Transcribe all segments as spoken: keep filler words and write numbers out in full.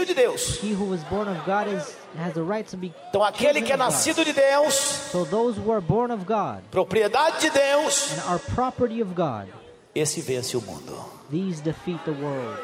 filho de Deus. He who was born of God is, has the right to be Então aquele que é nascido de Deus, so those who are born of God propriedade de Deus, and are property of God, esse vence o mundo. these defeat the world.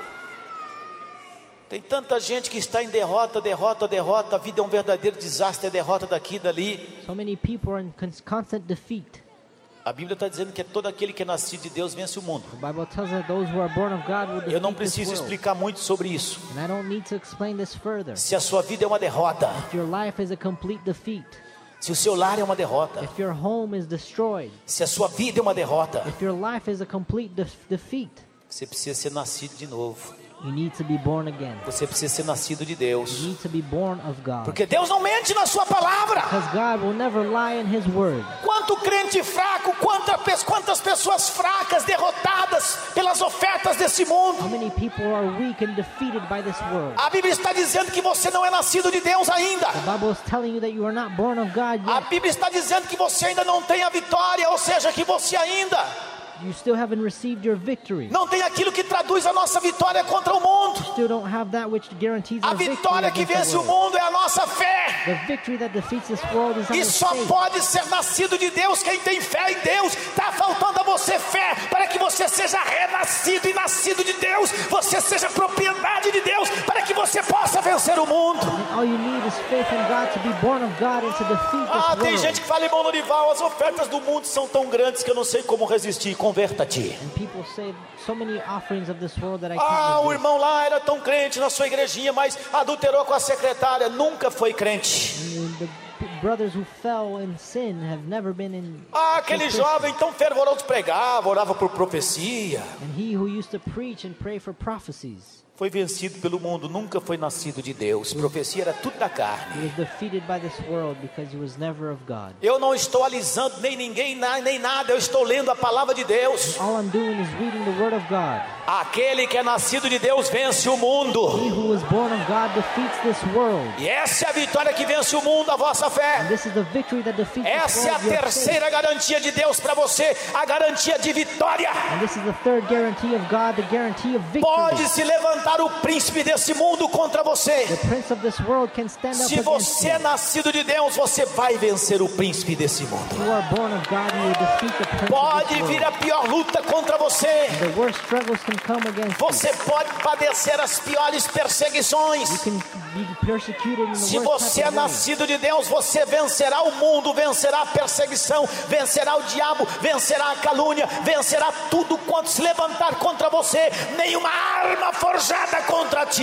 Tem tanta gente que está em derrota, derrota, derrota. A vida é um verdadeiro desastre, é derrota daqui e dali. So many people are in cons- constant defeat. A Bíblia está dizendo que todo aquele que é nascido de Deus vence o mundo. The Bible tells us that those who are born of God will Eu não defeat this preciso world. explicar muito sobre isso. And I don't need to explain this further. Se a sua vida é uma derrota, If your life is a complete defeat, se o seu lar é uma derrota, if your home is destroyed, se a sua vida é uma derrota, if your life is a complete def- defeat, você precisa ser nascido de novo. you need to be born again. Você precisa ser nascido de You Deus. need to be born of God. Porque Deus não mente na sua palavra. Because God will never lie in His word. Quanto crente fraco, quanta, quantas pessoas fracas, derrotadas pelas ofertas desse How mundo. many people are weak and defeated by this world? A Bíblia está dizendo que você não é nascido de Deus ainda. The Bible is telling you that you are not born of God A yet. Bíblia está dizendo que você ainda não tem a vitória, ou seja, que você ainda You still haven't received your victory. não tem aquilo que traduz a nossa vitória contra o mundo. Still don't have that which guarantees A our victory vitória que against vence the o world. mundo é a nossa fé. The victory that defeats this world is E our só faith. pode ser nascido de Deus quem tem fé em Deus. Está faltando a você fé para que você seja renascido e nascido de Deus. Você seja propriedade de Deus para que você possa vencer o mundo. And all you need is faith in God to be born of God and to defeat this Ah, tem world. gente que fala, irmão Lorival, as ofertas do mundo são tão grandes que eu não sei como resistir. Converta-te. And people say so many offerings of this world that I Ah, can't o resist. irmão lá era tão crente na sua igrejinha, mas adulterou com a secretária. Nunca foi crente. And the p- brothers who fell in sin have never been in. Ah, aquele Christian. jovem tão fervoroso pregava, orava por profecia. And he who used to preach and pray for prophecies, Foi vencido pelo mundo, nunca foi nascido de Deus. Profecia era tudo da he carne. was defeated by this world because he was never of God. Eu não estou alisando nem ninguém, na- nem nada. Eu estou lendo a palavra de Deus. All I'm doing is reading the word of God. Aquele que é nascido de Deus vence o mundo. He who was born of God defeats this world. E essa é a vitória que vence o mundo, a vossa And fé. this is the victory that defeats this Essa é a world, your faith. terceira garantia de Deus para você, a garantia de vitória. And this is the third guarantee of God, the guarantee of victory. Pode se levantar o príncipe desse mundo contra você. The prince of this world can stand up Se against você é you. nascido de Deus, você vai vencer o príncipe desse mundo. You are born of God, you will defeat the prince of Pode this vir world. a pior luta contra você. The worst struggles can come against you. Você pode padecer as piores You perseguições. can be persecuted in the Se worst você é type of way. nascido de Deus, você vencerá o mundo, vencerá a perseguição, vencerá o diabo, vencerá a calúnia, vencerá tudo quanto se levantar contra você. Nenhuma arma forjada contra ti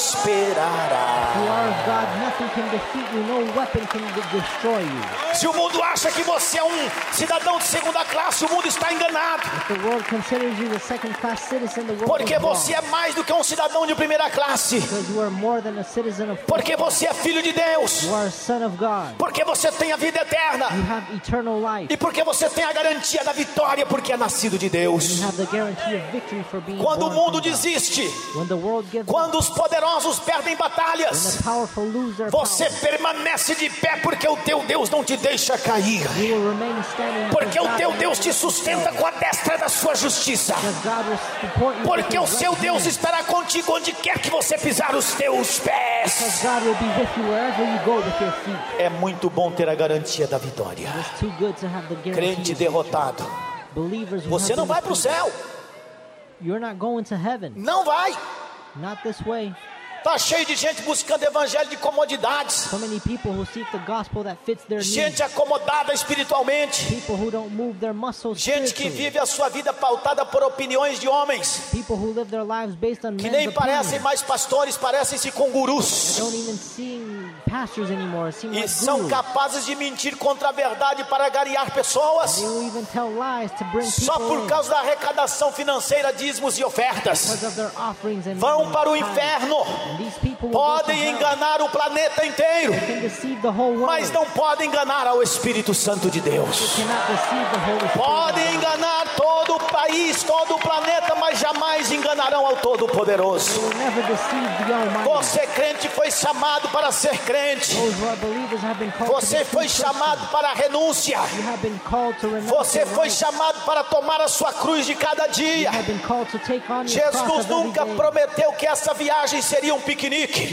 prosperará. You are of God, nothing can defeat you, no weapon can de- destroy you. Se o mundo acha que você é um cidadão de segunda classe, o mundo está enganado. If the world considers you a second-class citizen, the world Porque is wrong. você é mais do que um cidadão de primeira classe. Because you are more than a citizen of Porque você é filho de Deus. You are a son of God. Porque você tem a vida eterna. You have eternal life. E porque você tem a garantia da vitória, porque é nascido de Deus. You have the guarantee of victory for being Quando o born mundo from God. desiste, When the world gives up, quando os poderosos perdem when batalhas, the powerful lose their você power, permanece de pé, porque o teu Deus não te deixa cair. you will remain standing Porque o because teu God Deus te sustenta com a destra da sua justiça. because God will support you Porque o with his seu right Deus hand. estará contigo onde quer que você pisar os teus Because pés. God will be with you wherever you go with your feet. É muito bom ter a garantia da vitória. It's too good to have the guarantee. Crente of derrotado, victory. Believers who você have não been vai para o defeated. céu. You're not going to heaven. Não vai. Not this way. Tá cheio de gente buscando evangelho de comodidades. So many people who seek the gospel that fits their needs. Gente acomodada espiritualmente. People who don't move their muscles Gente que spiritually. vive a sua vida pautada por opiniões de homens. People who live their lives based on Que men's nem parecem opinions. mais pastores, parecem-se com gurus. Don't even seem pastors anymore. Seem E like são gurus. capazes de mentir contra a verdade para agariar pessoas. They will even tell lies to bring Só people por in causa da arrecadação financeira, dízimos e ofertas. because of their offerings and Vão para o tithes. inferno. And these people will go to Podem hell. enganar o planeta inteiro, They can deceive the whole world. mas não podem enganar ao Espírito Santo de They Deus. cannot deceive the Holy Spirit. Podem enganar todo o país, todo o planeta, mas jamais enganarão ao They Todo-Poderoso. will never deceive the Almighty. Você, crente, foi chamado para ser crente. Those who are believers have been called to Você be foi true chamado Christians. para a renúncia. You have been called to renounce Você your foi rights. chamado para tomar a sua cruz de cada dia. You have been called to take on your cross Jesus of every nunca day. prometeu que essa viagem seria um piquenique.